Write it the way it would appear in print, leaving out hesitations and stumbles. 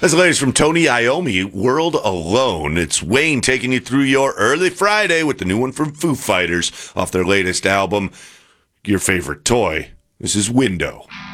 That's the latest from Tony Iommi, World Alone. It's Wayne taking you through your early Friday with the new one from Foo Fighters off their latest album, Your Favorite Toy. This is Window.